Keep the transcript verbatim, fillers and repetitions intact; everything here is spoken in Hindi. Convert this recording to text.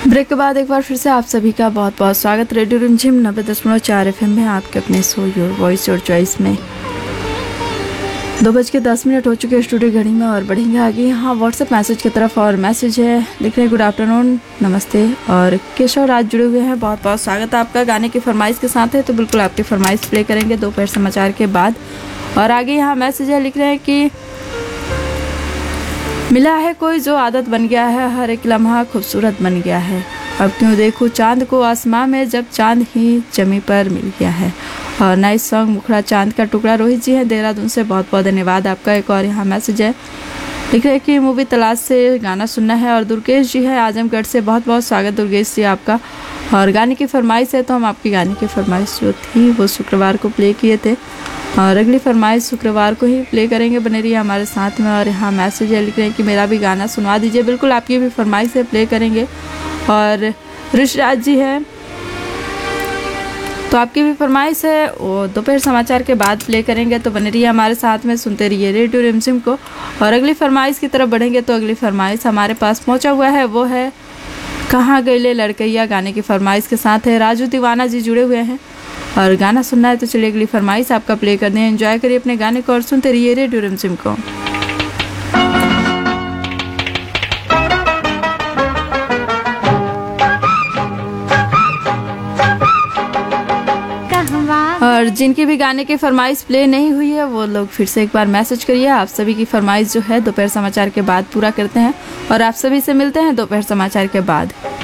ब्रेक के बाद एक बार फिर से आप सभी का बहुत बहुत स्वागत। रेडियो रिमझिम नब्बे दशमलव चार एफ एम में आपके अपने show your voice your choice में दो बज के दस मिनट हो चुके हैं स्टूडियो घड़ी में और बढ़ेंगे आगे। यहाँ व्हाट्सएप मैसेज की तरफ और मैसेज है, लिख रहे हैं गुड आफ्टरनून, नमस्ते और केशव राज जुड़े हुए हैं। बहुत बहुत स्वागत है आपका। गाने की फरमाइश के साथ है तो बिल्कुल आपकी फरमाइश प्ले करेंगे दोपहर समाचार के बाद। और आगे यहाँ मैसेज है, लिख रहे हैं कि मिला है कोई जो आदत बन गया है, हर एक लम्हा खूबसूरत बन गया है। अब क्यों देखूं चांद को आसमां में जब चांद ही जमी पर मिल गया है। और नाइस सॉन्ग मुखड़ा चांद का टुकड़ा। रोहित जी हैं देहरादून से, बहुत बहुत धन्यवाद आपका। एक और यहाँ मैसेज है, लिख रहे हैं कि मूवी तलाश से गाना सुनना है। और दुर्गेश जी है आजमगढ़ से, बहुत बहुत स्वागत दुर्गेश जी आपका। और गाने की फरमाइश है तो हम आपकी गाने की फरमाइश जो थी वो शुक्रवार को प्ले किए थे और अगली फरमाइश शुक्रवार को ही प्ले करेंगे। बने रहिए हमारे साथ में। और यहाँ मैसेज है, लिख रहे हैं कि मेरा भी गाना सुनवा दीजिए। बिल्कुल आपकी भी फरमाइश है, प्ले करेंगे। और ऋषराज जी है तो आपकी भी फरमाइश है वो दोपहर समाचार के बाद प्ले करेंगे। तो बने रहिए हमारे साथ में, सुनते रहिए रेडियो रिमझिम को। और अगली फरमाइश की तरफ बढ़ेंगे तो अगली फरमाइश हमारे पास पहुंचा हुआ है, वो है कहाँ गए लड़कैया। गाने की फरमाइश के साथ है राजू दीवाना जी जुड़े हुए हैं और गाना सुनना है तो चलिए अगली फरमाइश आपका प्ले कर दें। एंजॉय करिए अपने गाने को और सुनते रहिए रेडियो रिमझिम को। और जिनकी भी गाने की फरमाइश प्ले नहीं हुई है वो लोग फिर से एक बार मैसेज करिए। आप सभी की फरमाइश जो है दोपहर समाचार के बाद पूरा करते हैं और आप सभी से मिलते हैं दोपहर समाचार के बाद।